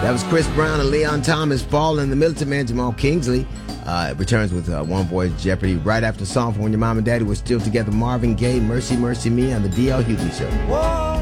That was Chris Brown and Leon Thomas. Fall in the Militant Man, Jamal Kingsley, returns with One Voice Jeopardy right after the song from When Your Mom and Daddy Were Still Together. Marvin Gaye, Mercy, Mercy Me on the D.L. Hughley Show. Whoa.